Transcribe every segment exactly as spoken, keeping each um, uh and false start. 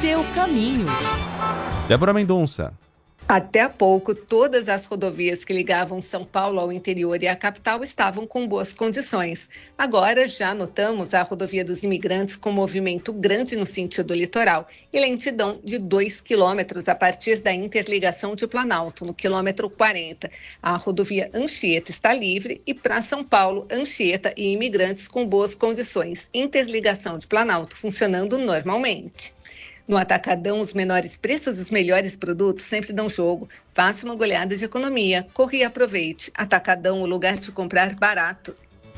seu caminho. Débora Mendonça. Até há pouco, todas as rodovias que ligavam São Paulo ao interior e à capital estavam com boas condições. Agora, já notamos a rodovia dos Imigrantes com movimento grande no sentido litoral e lentidão de dois quilômetros a partir da interligação de Planalto, no quilômetro quarenta. A rodovia Anchieta está livre e para São Paulo, Anchieta e Imigrantes com boas condições. Interligação de Planalto funcionando normalmente. No Atacadão, os menores preços e os melhores produtos sempre dão jogo. Faça uma goleada de economia, corre e aproveite. Atacadão, o lugar de comprar barato.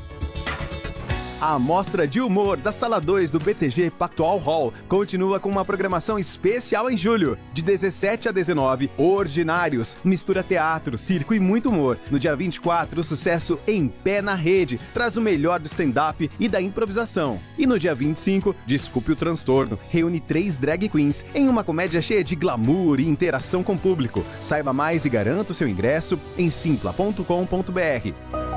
A Mostra de Humor da Sala dois do B T G Pactual Hall continua com uma programação especial em julho. De dezessete a dezenove, Ordinários, mistura teatro, circo e muito humor. No dia vinte e quatro, o sucesso Em Pé na Rede traz o melhor do stand-up e da improvisação. E no dia vinte e cinco, Desculpe o Transtorno, reúne três drag queens em uma comédia cheia de glamour e interação com o público. Saiba mais e garanta o seu ingresso em simpla ponto com ponto b r.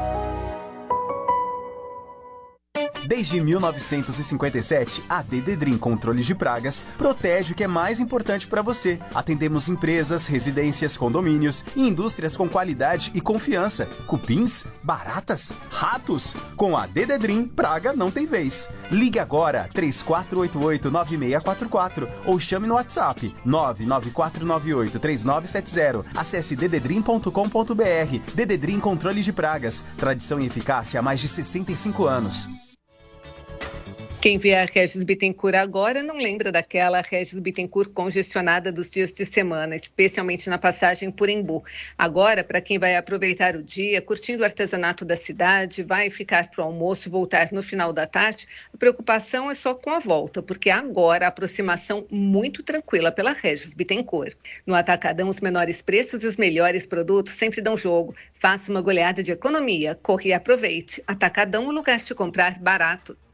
Desde mil novecentos e cinquenta e sete, a Dededrim Controles de Pragas protege o que é mais importante para você. Atendemos empresas, residências, condomínios e indústrias com qualidade e confiança. Cupins, baratas, ratos. Com a Dededrim, praga não tem vez. Ligue agora três quatro oito oito, nove seis quatro quatro ou chame no WhatsApp nove nove quatro nove oito, três nove sete zero. Acesse dededrim ponto com ponto b r. Dededrim Controles de Pragas. Tradição e eficácia há mais de sessenta e cinco anos. Quem vê a Regis Bittencourt agora não lembra daquela Regis Bittencourt congestionada dos dias de semana, especialmente na passagem por Embu. Agora, para quem vai aproveitar o dia, curtindo o artesanato da cidade, vai ficar para o almoço e voltar no final da tarde, a preocupação é só com a volta, porque agora a aproximação muito tranquila pela Regis Bittencourt. No Atacadão, os menores preços e os melhores produtos sempre dão jogo. Faça uma goleada de economia, corre e aproveite. Atacadão, o lugar de comprar barato.